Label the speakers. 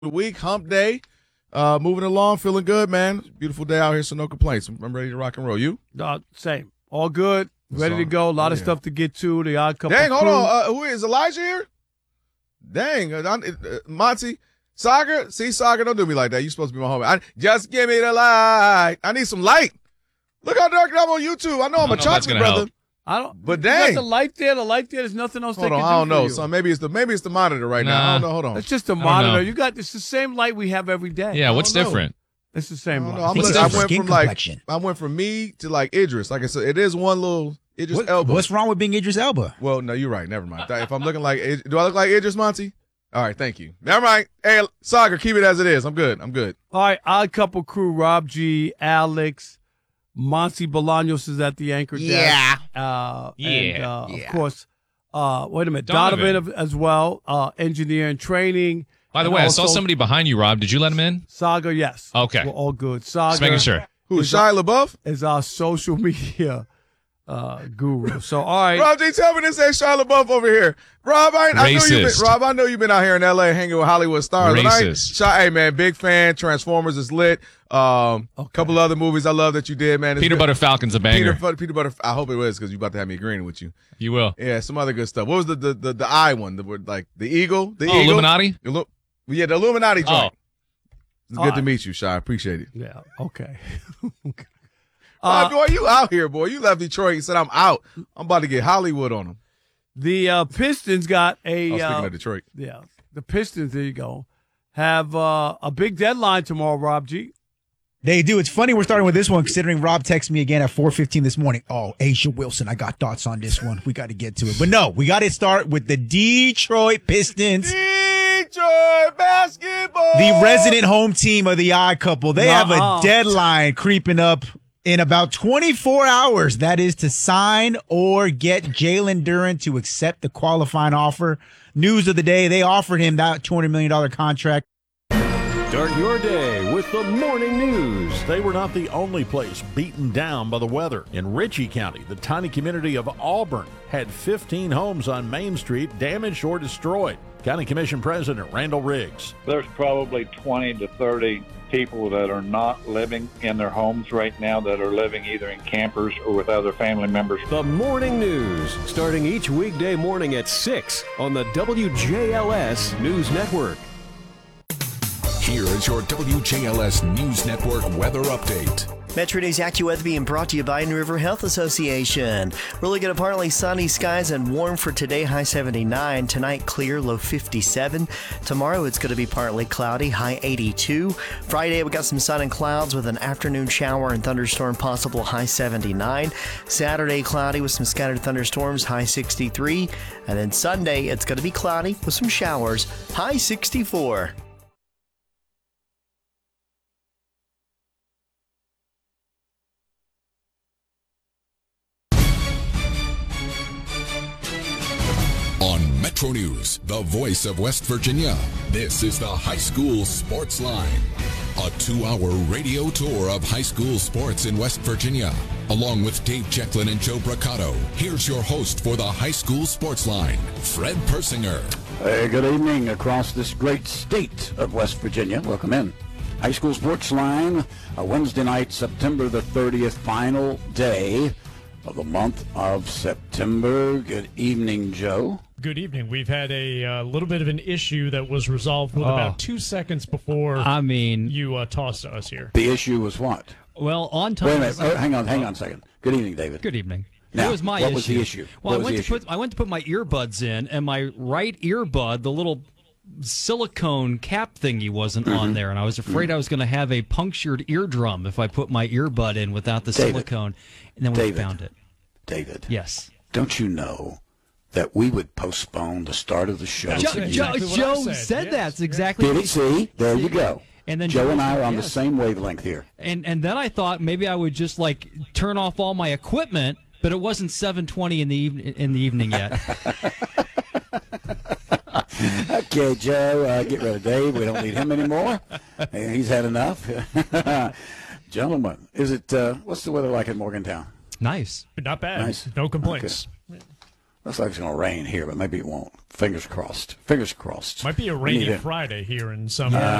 Speaker 1: the week, hump day. Moving along, feeling good, man. Beautiful day out here, so no complaints. I'm ready to rock and roll. You?
Speaker 2: Same. All good. Ready to go. A lot of stuff to get to. The Odd Couple.
Speaker 1: Dang, hold on. Who is Elijah here? Dang, Monty. Saga? See, Saga, don't do me like that. You're supposed to be my homie. Just give me the light. I need some light. Look how dark I'm on YouTube. I know I'm a chocolate brother.
Speaker 2: Help. I don't.
Speaker 1: But dang,
Speaker 2: you got the light there. The light there. There's nothing else.
Speaker 1: Hold on, I don't know. So maybe it's the monitor right now. I don't know. Hold on.
Speaker 2: It's just a monitor. You got it's the same light we have every day.
Speaker 3: Yeah. What's different?
Speaker 2: It's the same light.
Speaker 1: I went from me to like Idris. Like I said, it is one little Idris Elba.
Speaker 4: What's wrong with being Idris Elba?
Speaker 1: Well, no, you're right. Never mind. If I'm looking like, do I look like Idris, Monty? All right, thank you. Never mind. Hey, Saga, keep it as it is. I'm good.
Speaker 2: All right, Odd Couple crew, Rob G, Alex, Monty Bolaños is at the anchor desk. And, of course, wait a minute, Donovan as well, engineer and training.
Speaker 3: By the way, I saw somebody behind you, Rob. Did you let him in?
Speaker 2: Saga, yes.
Speaker 3: Okay.
Speaker 2: We're all good. Saga.
Speaker 3: Just making sure.
Speaker 1: Who, Shia LaBeouf?
Speaker 2: Is our social media guru. So, all right.
Speaker 1: Rob G, tell me this ain't Shia LaBeouf over here. Rob, I know you've been out here in L.A. hanging with Hollywood stars.
Speaker 3: Racist.
Speaker 1: Hey, man, big fan. Transformers is lit. Couple other movies I love that you did, man.
Speaker 3: Peanut Butter Falcon's a banger.
Speaker 1: Peanut Butter. I hope it was because you're about to have me agreeing with you.
Speaker 3: You will.
Speaker 1: Yeah, some other good stuff. What was the eye one? The eagle? The
Speaker 3: eagle?
Speaker 1: Illuminati? Yeah, the Illuminati joint. It's good to meet you, Shia. I appreciate it.
Speaker 2: Yeah, okay.
Speaker 1: Boy, you out here, boy. You left Detroit and said, I'm out. I'm about to get Hollywood on them.
Speaker 2: The Pistons got
Speaker 1: speaking of Detroit.
Speaker 2: Yeah, the Pistons, there you go, have a big deadline tomorrow, Rob G.
Speaker 4: They do. It's funny we're starting with this one, considering Rob texted me again at 4:15 this morning. Oh, Asia Wilson, I got thoughts on this one. We got to get to it. But no, we got to start with the Detroit Pistons.
Speaker 1: Detroit basketball.
Speaker 4: The resident home team of the Odd Couple. They have a deadline creeping up in about 24 hours. That is to sign or get Jalen Duren to accept the qualifying offer. News of the day, they offered him that $200 million contract.
Speaker 5: Start your day with the morning news. They were not the only place beaten down by the weather. In Ritchie County, the tiny community of Auburn had 15 homes on Main Street damaged or destroyed. County Commission President Randall Riggs.
Speaker 6: There's probably 20 to 30 people that are not living in their homes right now, that are living either in campers or with other family members.
Speaker 7: The morning news, starting each weekday morning at 6 on the WJLS News Network.
Speaker 8: Here is your WJLS News Network weather update.
Speaker 9: Metro News AccuWeather being brought to you by Indian River Health Association. We're looking at partly sunny skies and warm for today, high 79. Tonight, clear, low 57. Tomorrow, it's going to be partly cloudy, high 82. Friday, we got some sun and clouds with an afternoon shower and thunderstorm possible, high 79. Saturday, cloudy with some scattered thunderstorms, high 63. And then Sunday, it's going to be cloudy with some showers, high 64.
Speaker 8: On Metro News, the voice of West Virginia, this is the High School Sports Line. A 2-hour radio tour of high school sports in West Virginia. Along with Dave Jecklin and Joe Braccato, here's your host for the High School Sports Line, Fred Persinger.
Speaker 10: Good evening across this great state of West Virginia. Welcome in. High School Sports Line, a Wednesday night, September the 30th, final day of the month of September. Good evening, Joe.
Speaker 11: Good evening. We've had a little bit of an issue that was resolved with about 2 seconds before you tossed to us here.
Speaker 10: The issue was what?
Speaker 12: Well, on time.
Speaker 10: Wait a minute. Hang on a second. Good evening, David.
Speaker 12: Good evening.
Speaker 10: Now,
Speaker 12: it was my
Speaker 10: what
Speaker 12: issue.
Speaker 10: Was the issue?
Speaker 12: Well, I went to put my earbuds in, and my right earbud, the little silicone cap thingy, wasn't on there, and I was afraid I was going to have a punctured eardrum if I put my earbud in without the silicone. And then we found it.
Speaker 10: David.
Speaker 12: Yes.
Speaker 10: Don't you know that we would postpone the start of the show?
Speaker 12: Joe said yes, that's exactly
Speaker 10: Did it? See? There you go.
Speaker 12: And then
Speaker 10: Joe and I are on the same wavelength here.
Speaker 12: And then I thought maybe I would just turn off all my equipment, but it wasn't 7:20 in the evening yet.
Speaker 10: Okay, Joe, get rid of Dave. We don't need him anymore. He's had enough. Gentlemen, is it what's the weather like in Morgantown?
Speaker 12: Nice.
Speaker 11: Not bad.
Speaker 10: Nice.
Speaker 11: No complaints.
Speaker 10: Okay. Looks like it's going to rain here, but maybe it won't. Fingers crossed. Fingers crossed.
Speaker 11: Might be a rainy Friday here in some